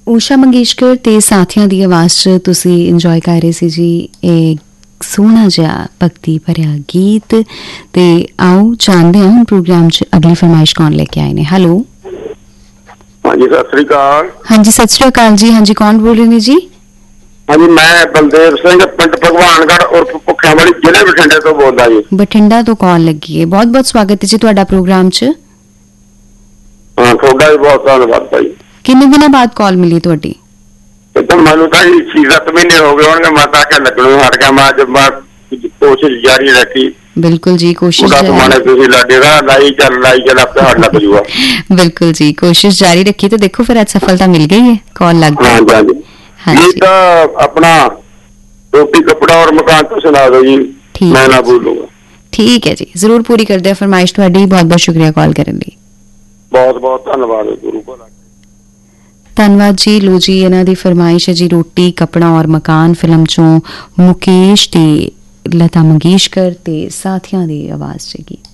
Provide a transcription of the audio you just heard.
ਊਸ਼ਾ ਮੰਗੇਸ਼ਕਰ ਤੇ ਸਾਥੀਆਂ ਦੀ ਆਵਾਜ਼ 'ਚ ਤੁਸੀਂ ਇੰਜੋਏ ਕਰ ਰਹੇ ਸੀ ਜੀ ਇਹ ਸੋਹਣਾ ਜਿਹਾ ਭਗਤੀ ਭਰਿਆ ਗੀਤ। ਤੇ ਆਓ ਜਾਣਦੇ ਹਾਂ ਹੁਣ ਪ੍ਰੋਗਰਾਮ 'ਚ ਅਗਲੀ ਫਰਮਾਇਸ਼ ਕੌਣ ਲੈ ਕੇ ਆਏ ਨੇ। ਹੈਲੋ, ਹਾਂਜੀ ਸਤਿ ਸ੍ਰੀ ਅਕਾਲ। ਹਾਂਜੀ ਸਤਿ ਸ੍ਰੀ ਅਕਾਲ ਜੀ। ਹਾਂਜੀ ਕੌਣ ਬੋਲ ਰਹੇ ਨੇ ਜੀ? ਹਾਂਜੀ ਮੈਂ ਬਲਦੇਵ ਸਿੰਘ ਪਿੰਡ ਭਗਵਾਨਗੜ੍ਹ ਉਰਫ ਭੁੱਖਿਆਂ ਵਾਲੀ ਜ਼ਿਲ੍ਹੇ ਬਠਿੰਡੇ ਤੋਂ ਬੋਲਦਾ ਜੀ। ਬਠਿੰਡਾ ਤੋਂ ਕਾਲ ਲੱਗੀ ਹੈ। ਬਹੁਤ ਬਹੁਤ ਸਵਾਗਤ ਹੈ ਜੀ ਤੁਹਾਡਾ ਪ੍ਰੋਗਰਾਮ 'ਚ। ਹਾਂ ਤੁਹਾਡਾ ਵੀ ਬਹੁਤ ਧੰਨਵਾਦ ਭਾਈ। ਕਿੰਨੇ ਦਿਨਾਂ ਬਾਅਦ ਕਾਲ ਮਿਲੀ ਤੁਹਾਡੀ? ਮੈਨੂੰ ਤਾਂ ਜੀ 6-7 ਮਹੀਨੇ ਹੋ ਗਏ ਹੋਣਗੇ। ਮੈਂ ਤਾਂ ਕਿ ਲੱਗਣੋਂ ਹਟ ਗਿਆ। ਮੈਂ ਅੱਜ ਕੋਸ਼ਿਸ਼ ਜਾਰੀ ਰੱਖੀ। ਬਿਲਕੁਲ ਜੀ, ਕੋਸ਼ਿਸ਼ ਤੁਸੀਂ ਲਾਈ ਚੱਲ ਆਪੇ ਹੱਲ ਲੱਗ ਜੂਗਾ। ਬਿਲਕੁਲ ਜੀ, ਕੋਸ਼ਿਸ਼ ਜਾਰੀ ਰੱਖੀ ਤੇ ਦੇਖੋ ਫਿਰ ਅੱਜ ਸਫਲਤਾ ਮਿਲ ਗਈ ਹੈ, ਕਾਲ ਲੱਗ ਗਈ। ਹਾਂਜੀ ਹਾਂਜੀ। ਇਹ ਤਾਂ ਆਪਣਾ ਰੋਟੀ ਕੱਪੜਾ ਔਰ ਮਕਾਨ ਤੋਂ ਸੁਣਾ ਦਿਓ ਜੀ, ਮੈਂ ਨਾ ਬੋਲੂਗਾ। ਠੀਕ ਹੈ ਜੀ, ਜ਼ਰੂਰ ਪੂਰੀ ਕਰਦੇ ਆ ਫਰਮਾਇਸ਼ ਤੁਹਾਡੀ। ਬਹੁਤ ਬਹੁਤ ਸ਼ੁਕਰੀਆ ਕਾਲ ਕਰਨ ਲਈ। ਬਹੁਤ ਬਹੁਤ ਧੰਨਵਾਦ ਗੁਰੂ ਭਲਾ। ਧੰਨਵਾਦ ਜੀ। ਲੋ ਜੀ, ਇਹਨਾਂ ਦੀ ਫਰਮਾਇਸ਼ ਹੈ ਜੀ ਰੋਟੀ ਕੱਪੜਾ ਔਰ ਮਕਾਨ ਫਿਲਮ ਚੋਂ ਮੁਕੇਸ਼ ਤੇ ਲਤਾ ਮੰਗੇਸ਼ਕਰ ਤੇ ਸਾਥੀਆਂ ਦੀ ਆਵਾਜ਼ 'ਚ ਗੀਤ।